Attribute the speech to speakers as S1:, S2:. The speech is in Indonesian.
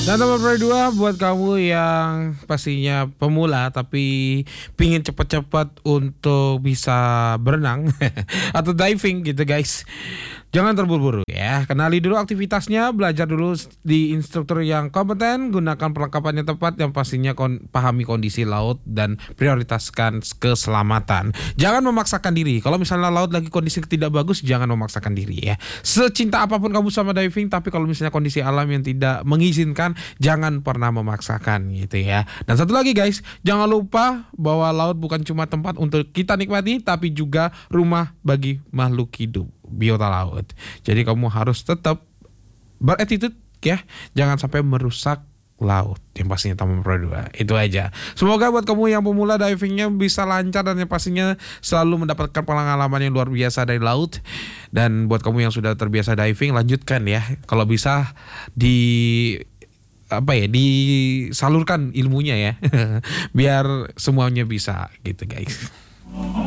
S1: Dan nomor dua buat kamu yang pastinya pemula tapi pingin cepat-cepat untuk bisa berenang atau diving gitu guys. Jangan terburu-buru ya. Kenali dulu aktivitasnya, belajar dulu di instruktur yang kompeten, gunakan perlengkapan yang tepat yang pastinya pahami kondisi laut dan prioritaskan keselamatan. Jangan memaksakan diri. Kalau misalnya laut lagi kondisi tidak bagus, jangan memaksakan diri ya. Secinta apapun kamu sama diving, tapi kalau misalnya kondisi alam yang tidak mengizinkan, jangan pernah memaksakan gitu ya. Dan satu lagi guys, jangan lupa bahwa laut bukan cuma tempat untuk kita nikmati, tapi juga rumah bagi makhluk hidup, biota laut. Jadi kamu harus tetap berattitude ya, jangan sampai merusak laut yang pastinya tamu Pro 2. Itu aja. Semoga buat kamu yang pemula divingnya bisa lancar dan yang pastinya selalu mendapatkan pengalaman yang luar biasa dari laut. Dan buat kamu yang sudah terbiasa diving, lanjutkan ya. Kalau bisa disalurkan ilmunya ya biar semuanya bisa gitu guys.